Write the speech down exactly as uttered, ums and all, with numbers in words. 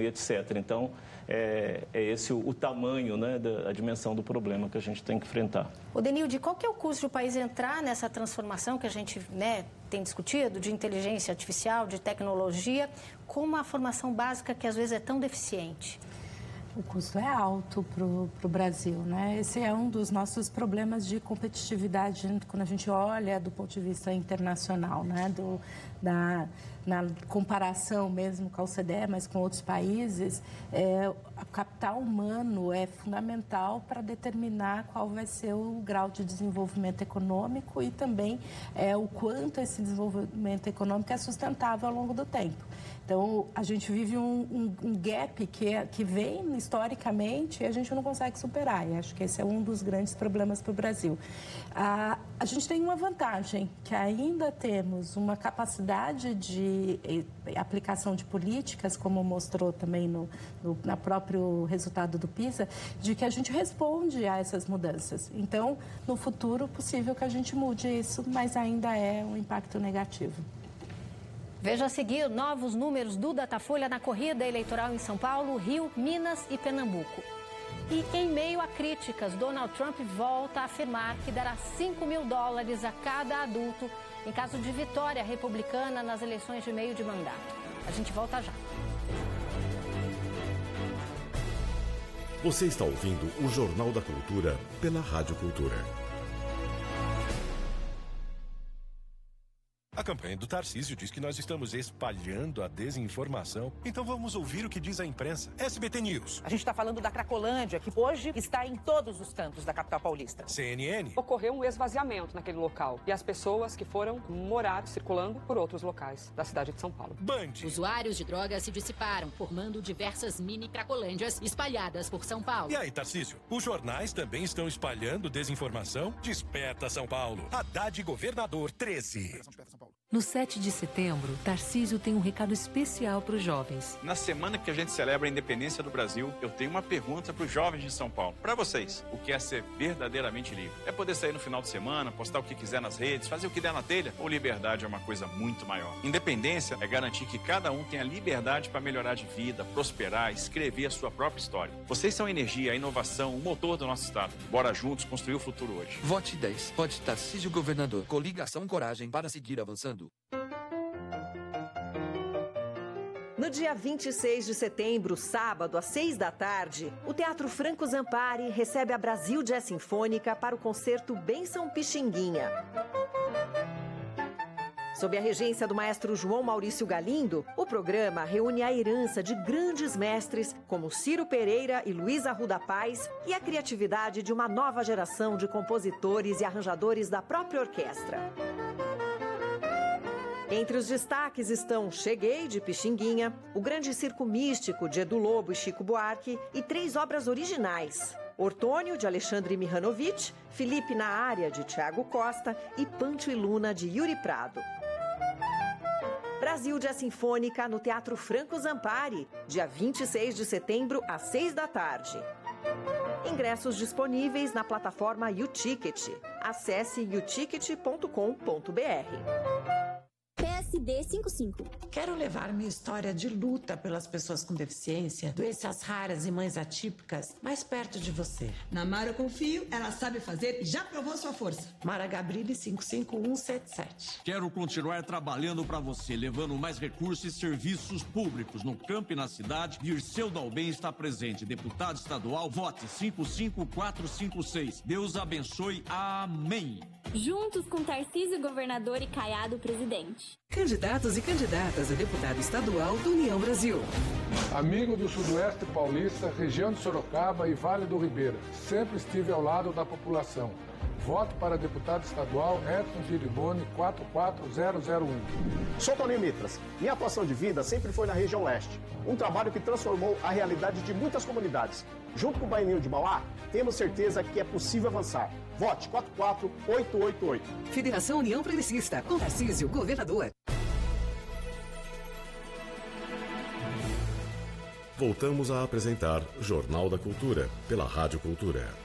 e etcétera. Então, é, é esse o, o tamanho, né, da a dimensão do problema que a gente tem que enfrentar. O Denilde, qual que é o custo do país entrar nessa transformação que a gente, né, tem discutido, de inteligência artificial, de tecnologia, com uma formação básica que às vezes é tão deficiente? O custo é alto para o Brasil, né? Esse é um dos nossos problemas de competitividade quando a gente olha do ponto de vista internacional, né? Do, da, na comparação mesmo com a O C D E, mas com outros países, é, o capital humano é fundamental para determinar qual vai ser o grau de desenvolvimento econômico e também é, o quanto esse desenvolvimento econômico é sustentável ao longo do tempo. Então, a gente vive um, um, um gap que, é, que vem historicamente e a gente não consegue superar. E acho que esse é um dos grandes problemas para o Brasil. A, a gente tem uma vantagem, que ainda temos uma capacidade de aplicação de políticas, como mostrou também no, no na próprio resultado do PISA, de que a gente responde a essas mudanças. Então, no futuro, possível que a gente mude isso, mas ainda é um impacto negativo. Veja a seguir novos números do Datafolha na corrida eleitoral em São Paulo, Rio, Minas e Pernambuco. E em meio a críticas, Donald Trump volta a afirmar que dará cinco mil dólares a cada adulto em caso de vitória republicana nas eleições de meio de mandato. A gente volta já. Você está ouvindo o Jornal da Cultura pela Rádio Cultura. A campanha do Tarcísio diz que nós estamos espalhando a desinformação. Então vamos ouvir o que diz a imprensa. S B T News. A gente está falando da Cracolândia, que hoje está em todos os cantos da capital paulista. C N N. Ocorreu um esvaziamento naquele local e as pessoas que foram morar circulando por outros locais da cidade de São Paulo. Band. Usuários de drogas se dissiparam, formando diversas mini Cracolândias espalhadas por São Paulo. E aí, Tarcísio? Os jornais também estão espalhando desinformação? Desperta São Paulo. Haddad Governador treze. No sete de setembro, Tarcísio tem um recado especial para os jovens. Na semana que a gente celebra a independência do Brasil, eu tenho uma pergunta para os jovens de São Paulo. Para vocês, o que é ser verdadeiramente livre? É poder sair no final de semana, postar o que quiser nas redes, fazer o que der na telha? Ou liberdade é uma coisa muito maior? Independência é garantir que cada um tenha liberdade para melhorar de vida, prosperar, escrever a sua própria história. Vocês são a energia, a inovação, o motor do nosso estado. Bora juntos construir o futuro hoje. Vote dez. Vote Tarcísio Governador. Coligação Coragem para seguir avançando. No dia vinte e seis de setembro, sábado, às seis da tarde, o Teatro Franco Zampari recebe a Brasil Jazz Sinfônica para o concerto Benção Pixinguinha. Sob a regência do maestro João Maurício Galindo, o programa reúne a herança de grandes mestres como Ciro Pereira e Luiz Arruda Paz e a criatividade de uma nova geração de compositores e arranjadores da própria orquestra. Entre os destaques estão Cheguei, de Pixinguinha, O Grande Circo Místico, de Edu Lobo e Chico Buarque, e três obras originais: Ortônio, de Alexandre Mihanovic, Felipe na Área, de Tiago Costa, e Pancho e Luna, de Yuri Prado. Brasil Jazz Sinfônica no Teatro Franco Zampari, dia vinte e seis de setembro, às seis da tarde. Ingressos disponíveis na plataforma YouTicket. Acesse you ticket ponto com ponto b r. P S D cinquenta e cinco. Quero levar minha história de luta pelas pessoas com deficiência, doenças raras e mães atípicas mais perto de você. Na Mara eu confio, ela sabe fazer e já provou sua força. Mara Gabrilli cinco cinco um sete sete. Quero continuar trabalhando para você, levando mais recursos e serviços públicos no campo e na cidade. Dirceu Dalben está presente. Deputado estadual, vote cinco cinco quatro cinco seis. Deus abençoe. Amém. Juntos com Tarcísio Governador e Caiado Presidente. Candidatos e candidatas a deputado estadual do União Brasil. Amigo do Sudoeste Paulista, região de Sorocaba e Vale do Ribeira. Sempre estive ao lado da população. Voto para deputado estadual Edson Giriboni quatro quatro zero zero um. Sou Toninho Mitras. Minha atuação de vida sempre foi na região leste. Um trabalho que transformou a realidade de muitas comunidades. Junto com o Baianinho de Mauá, temos certeza que é possível avançar. Vote quatro quatro oito oito oito. Federação União Progressista, com Tarcísio, governador. Voltamos a apresentar Jornal da Cultura, pela Rádio Cultura.